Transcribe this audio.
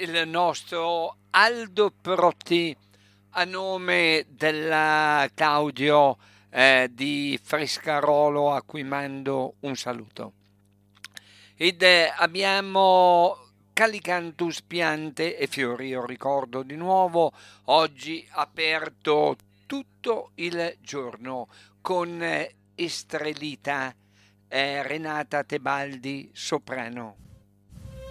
il nostro Aldo Protti a nome della Claudio di Frescarolo, a cui mando un saluto. Ed abbiamo Calicantus piante e fiori, io ricordo di nuovo, oggi aperto tutto il giorno con Estrelita, Renata Tebaldi soprano.